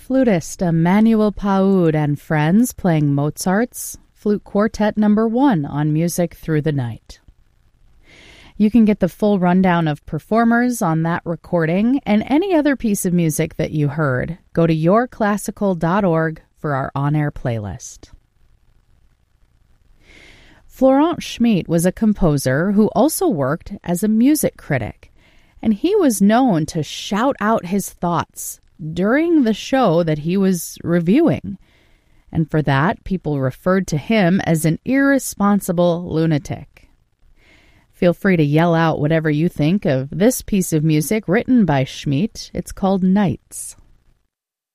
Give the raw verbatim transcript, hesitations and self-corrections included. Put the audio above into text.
Flutist Emmanuel Paud and friends playing Mozart's Flute Quartet number one on Music Through the Night. You can get the full rundown of performers on that recording and any other piece of music that you heard. Go to your classical dot org for our on-air playlist. Florent Schmidt was a composer who also worked as a music critic, and he was known to shout out his thoughts during the show that he was reviewing. And for that, people referred to him as an irresponsible lunatic. Feel free to yell out whatever you think of this piece of music written by Schmidt. It's called Nights.